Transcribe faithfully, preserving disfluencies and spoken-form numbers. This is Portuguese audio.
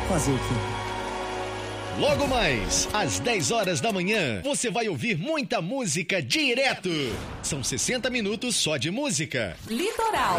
Fazer o quê? Logo mais, às dez horas da manhã, você vai ouvir muita música direto. São sessenta minutos só de música. Litoral.